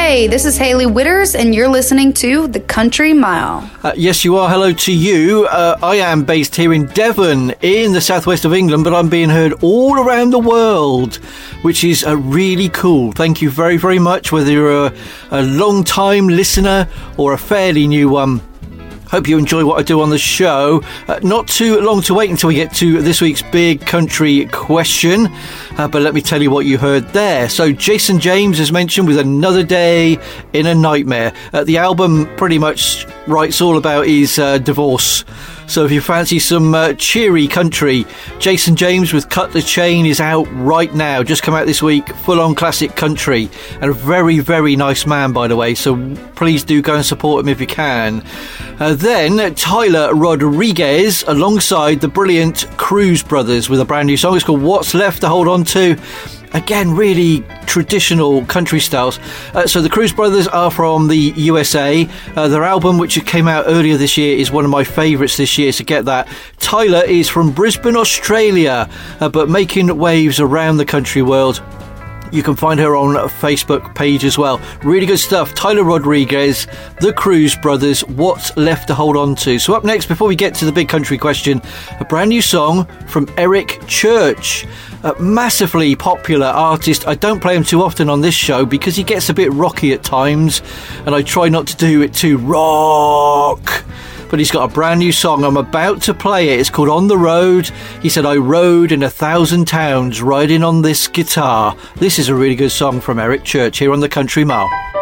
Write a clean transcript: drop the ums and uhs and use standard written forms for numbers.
Hey, this is Hayley Witters, and you're listening to The Country Mile. Yes, you are. Hello to you. I am based here in Devon, in the southwest of England, but I'm being heard all around the world, which is really cool. Thank you very, very much, whether you're a long-time listener or a fairly new one. Hope you enjoy what I do on the show. Not too long to wait until we get to this week's big country question, but let me tell you what you heard there. So Jason James, as mentioned, with Another Day in a Nightmare. The album pretty much writes all about his divorce. So if you fancy some cheery country, Jason James with Cut the Chain is out right now. Just come out this week, full-on classic country. And a very, very nice man, by the way. So please do go and support him if you can. Then Tyler Rodriguez alongside the brilliant Cruz Brothers with a brand new song. It's called What's Left to Hold On To. Again, really traditional country styles. So the Cruz Brothers are from the USA. Their album, which came out earlier this year, is one of my favourites this year, so get that. Tyler is from Brisbane, Australia, but making waves around the country world. You can find her on a Facebook page as well. Really good stuff. Tyler Rodriguez, the Cruz Brothers, What's Left to Hold On To. So up next, before we get to the big country question, a brand new song from Eric Church. A massively popular artist. I don't play him too often on this show because he gets a bit rocky at times, and I try not to do it too rock. But he's got a brand new song. I'm about to play it. It's called On the Road. He said, I rode in 1,000 towns riding on this guitar. This is a really good song from Eric Church here on The Country Mile.